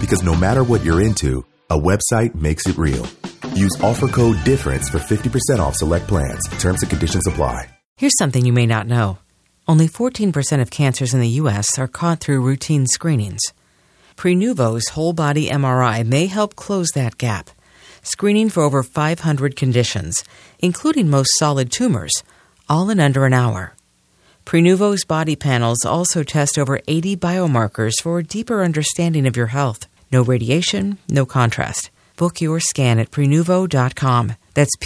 Because no matter what you're into, a website makes it real. Use offer code DIFFERENCE for 50% off select plans. Terms and conditions apply. Here's something you may not know. Only 14% of cancers in the U.S. are caught through routine screenings. Prenuvo's whole-body MRI may help close that gap, screening for over 500 conditions, including most solid tumors, all in under an hour. Prenuvo's body panels also test over 80 biomarkers for a deeper understanding of your health. No radiation, no contrast. Book your scan at Prenuvo.com. That's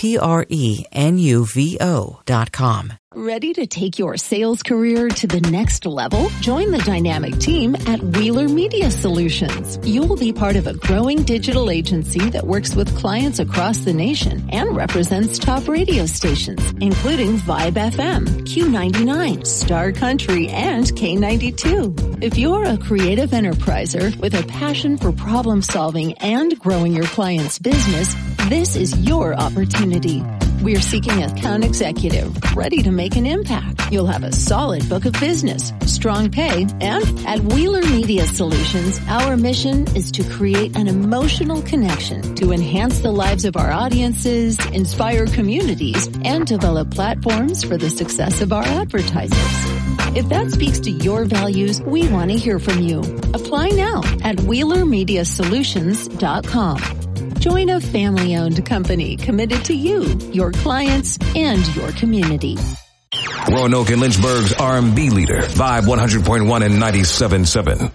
Prenuvo.com. Ready to take your sales career to the next level? Join the dynamic team at Wheeler Media Solutions. You will be part of a growing digital agency that works with clients across the nation and represents top radio stations, including Vibe FM, Q99, Star Country, and K92. If you're a creative enterpriser with a passion for problem solving and growing your client's business, this is your opportunity. We're seeking an account executive ready to make an impact. You'll have a solid book of business, strong pay, and at Wheeler Media Solutions, our mission is to create an emotional connection to enhance the lives of our audiences, inspire communities, and develop platforms for the success of our advertisers. If that speaks to your values, we want to hear from you. Apply now at WheelerMediaSolutions.com. Join a family-owned company committed to you, your clients, and your community. Roanoke and Lynchburg's R&B leader, Vibe 100.1 and 97.7.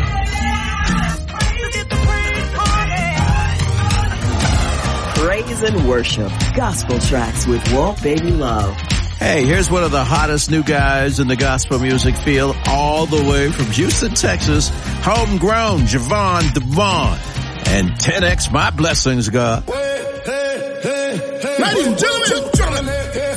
Praise and worship, gospel tracks with Walt Baby Love. Hey, here's one of the hottest new guys in the gospel music field, all the way from Houston, Texas, homegrown Javon Devon. And 10X my blessings, God. Ladies and gentlemen.